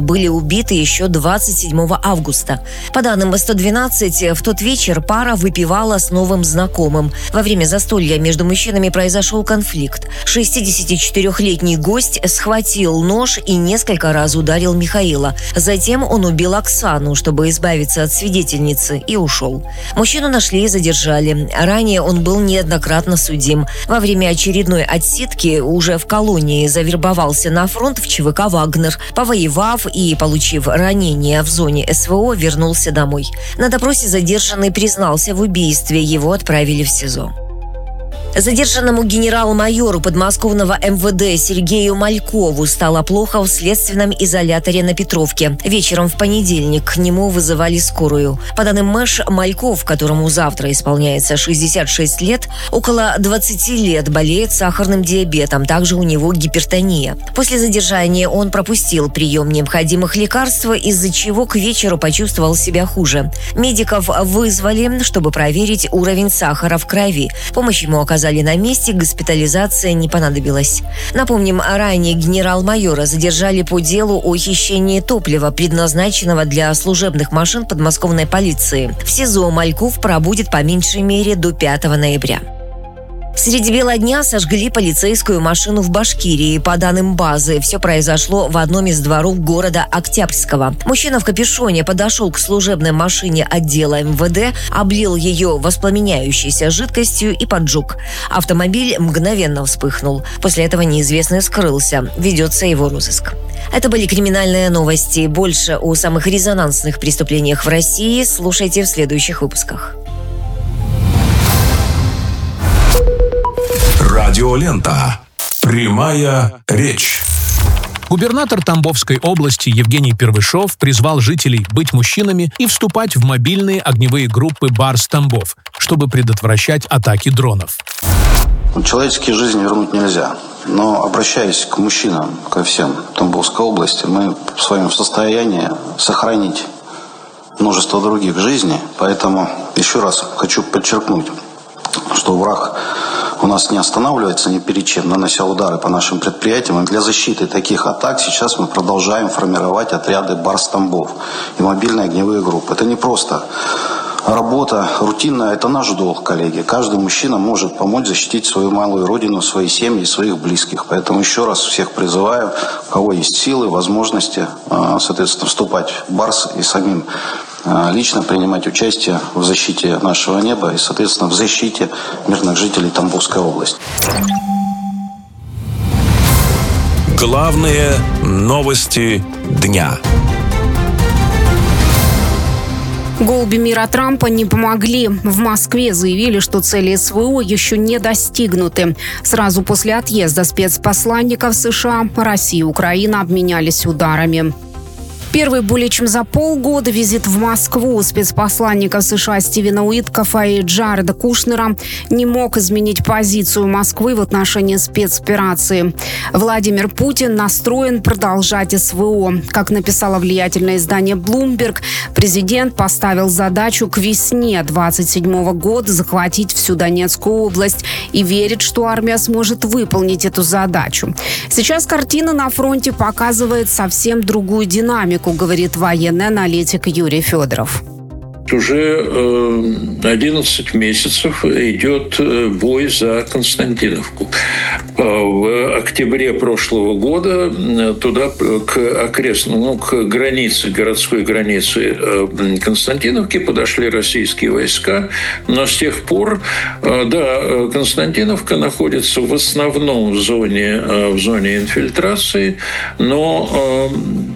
были убиты еще 27 августа. По данным 112, в тот вечер пара выпивала с новым знакомым. Во время застолья между мужчинами произошел конфликт. 64-летний гость схватил нож и несколько раз ударил Михаила. Затем он убил Оксану, чтобы избавиться от свидетельницы, и ушел. Мужчину нашли и задержали. Ранее он был неоднократно судим. Во время очередной отсидки уже в колонии завербовался на фронт в ЧВК «Вагнер». Повоевав и получив ранения в зоне СВО, вернулся домой. На допросе задержанный признался в убийстве. Его отправили в СИЗО. Задержанному генерал-майору подмосковного МВД Сергею Малькову стало плохо в следственном изоляторе на Петровке. Вечером в понедельник к нему вызывали скорую. По данным МЭШ, Мальков, которому завтра исполняется 66 лет, около 20 лет болеет сахарным диабетом, также у него гипертония. После задержания он пропустил прием необходимых лекарств, из-за чего к вечеру почувствовал себя хуже. Медиков вызвали, чтобы проверить уровень сахара в крови. Помощь ему оказали на месте, госпитализация не понадобилась. Напомним, ранее генерал-майора задержали по делу о хищении топлива, предназначенного для служебных машин подмосковной полиции. В СИЗО Мальков пробудет по меньшей мере до 5 ноября. Среди бела дня сожгли полицейскую машину в Башкирии. По данным базы, все произошло в одном из дворов города Октябрьского. Мужчина в капюшоне подошел к служебной машине отдела МВД, облил ее воспламеняющейся жидкостью и поджег. Автомобиль мгновенно вспыхнул. После этого неизвестный скрылся. Ведется его розыск. Это были криминальные новости. Больше о самых резонансных преступлениях в России слушайте в следующих выпусках. Радиолента. Прямая речь. Губернатор Тамбовской области Евгений Первышов призвал жителей быть мужчинами и вступать в мобильные огневые группы «Барс-Тамбов», чтобы предотвращать атаки дронов. Человеческие жизни вернуть нельзя. Но, обращаясь к мужчинам, ко всем Тамбовской области, мы с вами в состоянии сохранить множество других жизней. Поэтому еще раз хочу подчеркнуть, что враг у нас не останавливается ни перед чем, нанося удары по нашим предприятиям. И для защиты таких атак сейчас мы продолжаем формировать отряды «Барс-Тамбов» и мобильные огневые группы. Это не просто работа рутинная, это наш долг, коллеги. Каждый мужчина может помочь защитить свою малую родину, свои семьи, своих близких. Поэтому еще раз всех призываю, у кого есть силы, возможности, соответственно, вступать в «Барс» и самим лично принимать участие в защите нашего неба и, соответственно, в защите мирных жителей Тамбовской области. Главные новости дня. Голуби мира Трампа не помогли. В Москве заявили, что цели СВО еще не достигнуты. Сразу после отъезда спецпосланников США Россия и Украина обменялись ударами. Первый более чем за полгода визит в Москву спецпосланников США Стивена Уиткофа и Джареда Кушнера не мог изменить позицию Москвы в отношении спецоперации. Владимир Путин настроен продолжать СВО. Как написало влиятельное издание Bloomberg, президент поставил задачу к весне 2027 года захватить всю Донецкую область и верит, что армия сможет выполнить эту задачу. Сейчас картина на фронте показывает совсем другую динамику, говорит военный аналитик Юрий Федоров. Уже 11 месяцев идет бой за Константиновку. В октябре прошлого года туда, к границе, городской границе Константиновки подошли российские войска. Но с тех пор, Константиновка находится в основном в зоне инфильтрации, но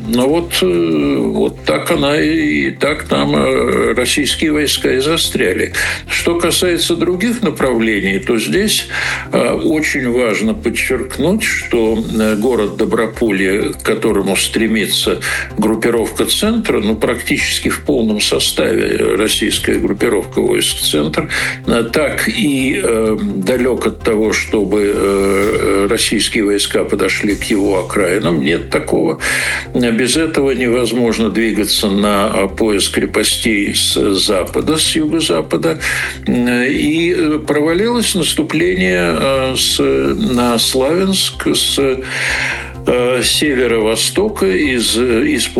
вот так она и так там российские войска и застряли. Что касается других направлений, то здесь очень важно подчеркнуть, что город Доброполье, к которому стремится группировка «Центра», практически в полном составе российская группировка войск «Центр», так и далек от того, чтобы российские войска подошли к его окраинам. Нет такого. Без этого невозможно двигаться на пояс крепостей с запада, с юго-запада. И провалилось наступление на Славянск с северо-востока из